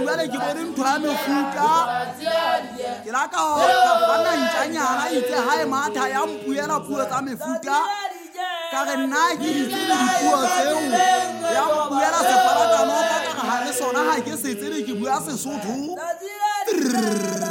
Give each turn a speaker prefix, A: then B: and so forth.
A: jwale ke bone ntho ya mefuta ke la ka bana ntjanyana itse hae matha ya mpuela puo tsa mefuta ka re nna ke ditsele dipuo tseo ya mpuela sefarakanopa ka ga le sona ha ke setsele ke bua Sesotho